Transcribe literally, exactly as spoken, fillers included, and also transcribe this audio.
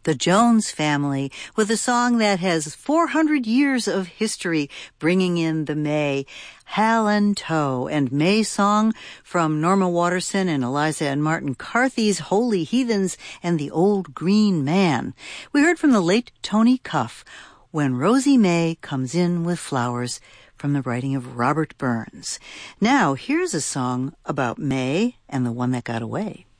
The Jones Family, with a song that has four hundred years of history, bringing in the May. Hal and Toe and May Song from Norma Waterson and Eliza and Martin Carthy's Holy Heathens and the Old Green Man. We heard from the late Tony Cuff, When Rosie May Comes In with Flowers, from the writing of Robert Burns. Now, here's a song about May and the One That Got Away.